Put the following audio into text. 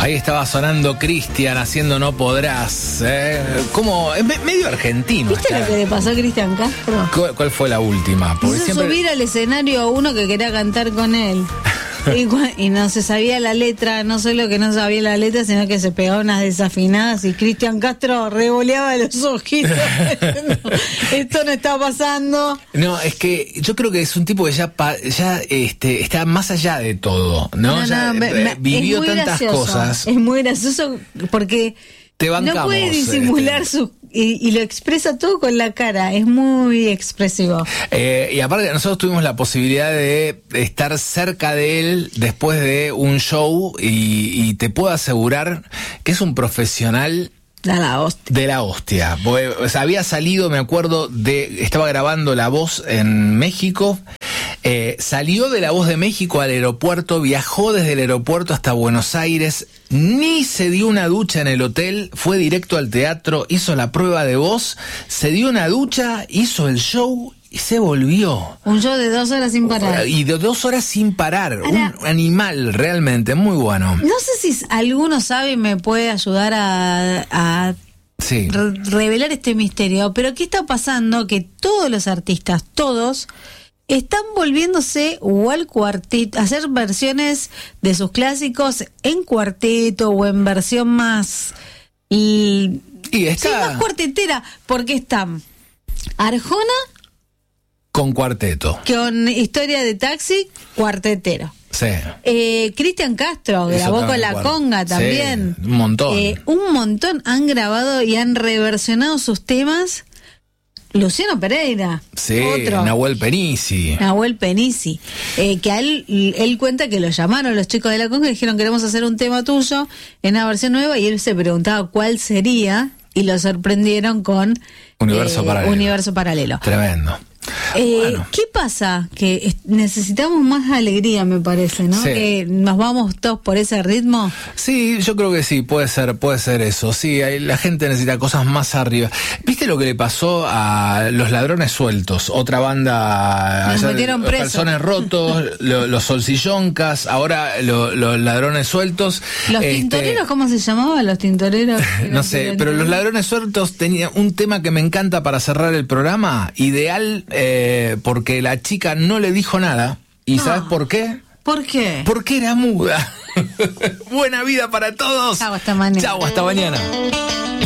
Ahí estaba sonando Cristian haciendo No Podrás. Como medio argentino. ¿Viste lo que le pasó a Cristian Castro? ¿Cuál fue la última? Porque Hizo subir al escenario a uno que quería cantar con él. Y no se sabía la letra, no solo que no sabía la letra, sino que se pegaba unas desafinadas y Cristian Castro revoleaba los ojitos. Esto no está pasando. No, es que yo creo que es un tipo que ya está más allá de todo, ¿no? Vivió tantas cosas. Es muy gracioso porque te bancamos, no puede disimular y lo expresa todo con la cara, es muy expresivo. Y aparte nosotros tuvimos la posibilidad de estar cerca de él después de un show y te puedo asegurar que es un profesional de la hostia. O sea, había salido, me acuerdo, estaba grabando La Voz en México. Salió de La Voz de México al aeropuerto, viajó desde el aeropuerto hasta Buenos Aires, ni se dio una ducha en el hotel, fue directo al teatro, hizo la prueba de voz, se dio una ducha, hizo el show y se volvió. Un show de 2 horas sin parar. Y de 2 horas sin parar. Ahora, un animal realmente muy bueno. No sé si alguno sabe y me puede ayudar a sí, revelar este misterio, pero ¿qué está pasando? Que todos los artistas, todos, están volviéndose o al cuarteto, a hacer versiones de sus clásicos en cuarteto o en versión más más cuartetera, porque están Arjona con cuarteto, con Historia de Taxi, cuartetero. Sí. Cristian Castro grabó con La Conga también. Sí, un montón. Han grabado y han reversionado sus temas. Luciano Pereira, sí, otro. Nahuel Penisi, que a él cuenta que lo llamaron los chicos de La Conga y dijeron: queremos hacer un tema tuyo en una versión nueva, y él se preguntaba cuál sería y lo sorprendieron con Universo Paralelo. Tremendo. Bueno. ¿Qué pasa? Que necesitamos más alegría, me parece, ¿no? Sí. Que nos vamos todos por ese ritmo. Sí, yo creo que sí, puede ser eso. Sí, la gente necesita cosas más arriba. ¿Viste lo que le pasó a Los Ladrones Sueltos? Otra banda, nos metieron Los presos. Calzones Rotos, los Solsilloncas, ahora los Ladrones Sueltos. ¿Los tintoreros cómo se llamaban? Los tintoreros. No sé, pero Los Ladrones Sueltos tenía un tema que me encanta para cerrar el programa, ideal, porque la chica no le dijo nada. ¿Y sabes por qué? ¿Por qué? Porque era muda. Buena vida para todos. Chau, hasta mañana. Chau, hasta mañana.